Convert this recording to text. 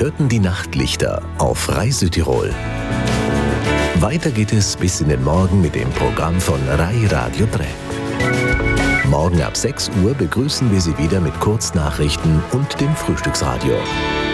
hörten die Nachtlichter auf Rai Südtirol. Weiter geht es bis in den Morgen mit dem Programm von Rai Radio 3. Morgen ab 6 Uhr begrüßen wir Sie wieder mit Kurznachrichten und dem Frühstücksradio.